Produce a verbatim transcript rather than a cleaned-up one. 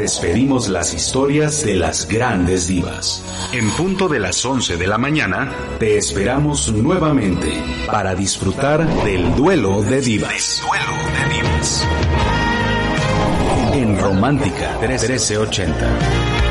despedimos las historias de las grandes divas. En punto de las once de la mañana, te esperamos nuevamente para disfrutar del Duelo de Divas. Duelo de Divas. En Romántica trece ochenta.